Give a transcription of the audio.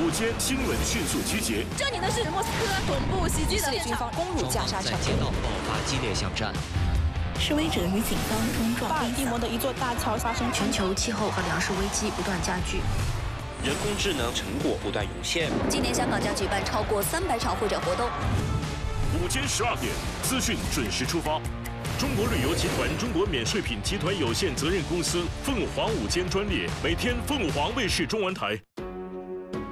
午间新闻迅速集结。 这里呢是莫斯科总部袭击的军方攻入加沙城， 街道爆发激烈巷战。 示威者与警方冲撞。 巴尔的摩的一座大桥发生全球气候和粮食危机不断加剧。 人工智能成果不断涌现。 今年香港将举办超过300场会展活动。 午间12点，资讯准时出发。中国旅游集团中国免税品集团有限责任公司凤凰午间专列，每天凤凰卫视中文台。